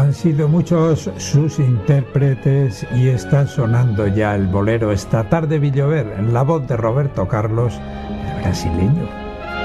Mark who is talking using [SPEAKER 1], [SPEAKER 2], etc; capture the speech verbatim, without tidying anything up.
[SPEAKER 1] Han sido muchos sus intérpretes y está sonando ya el bolero Esta tarde vi llover, en la voz de Roberto Carlos, el brasileño.